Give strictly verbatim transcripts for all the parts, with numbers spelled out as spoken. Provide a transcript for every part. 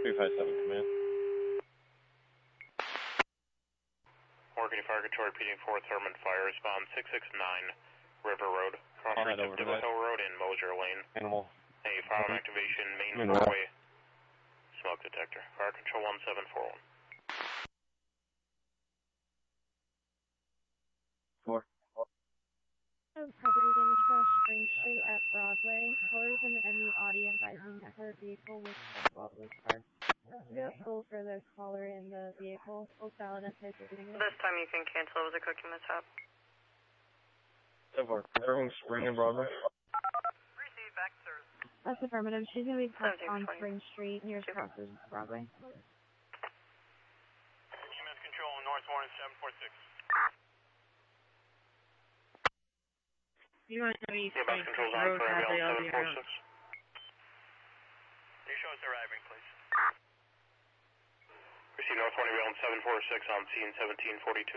three five seven, command. Morgan Fire Control repeating four Thurman Fire, respond six six nine River Road, cross streets of Dibble Hill Road and Mosier Lane. Animal. A fire Okay. activation, main Animal. four-way smoke detector. Fire Control one seven four one. Four. Property damage across Spring Street at Broadway. Callers in the audience, I think that her vehicle was Broadway car. Vehicle for the caller in the vehicle. Full valid and type of This time you can cancel. It was a cookie mishap. So far. Everyone's Spring and Broadway? Receive back service. That's affirmative. She's going to be parked on seventeen twenty. Spring Street, nearest crosses Broadway. E M S Control, North Warren seven four six. You want to be E M S Control's on for Airmail seven four six. You show us arriving, please. Receive North Warren Rail seven four six on scene seventeen forty-two.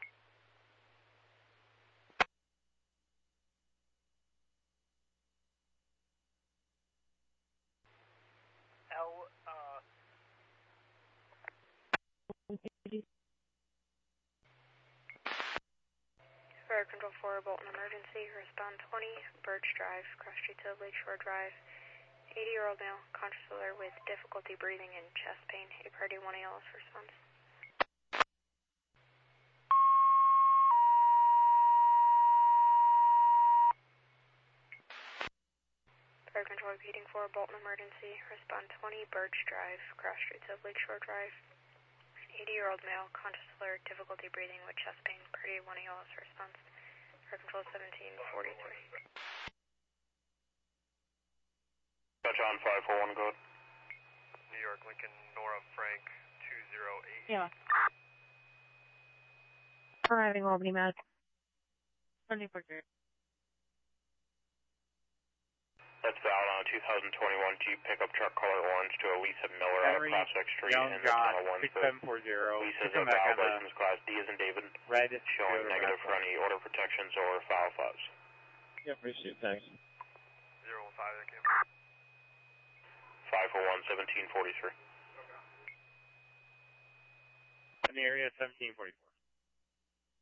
L, uh... Fire Control four, Bolton emergency, respond twenty, Birch Drive, cross streets of Lakeshore Drive. eighty-year-old male, conscious alert with difficulty breathing and chest pain. A priority one A L S response. Fire Control repeating for Bolton emergency. Respond twenty, Birch Drive, cross streets of Lakeshore Drive. eighty-year-old male, conscious alert, difficulty breathing with chest pain. Priority one A L S response. Fire Control seventeen forty-three. Touch on five four one, go ahead. New York Lincoln Nora Frank two zero eight. Yeah. Arriving Albany, Matt. twenty-four. That's valid on a two thousand twenty-one Jeep pickup truck color orange to Elisa Miller out of Henry Prospect Street Young in the John tunnel one six foot. seven four zero. Lisa's Come a back valid on license class D as in David, the red. showing negative for any order protections or foul flaps. Yep, receive, thanks. zero one five, thank you. five four one, seventeen forty-three. In the area seventeen forty-four.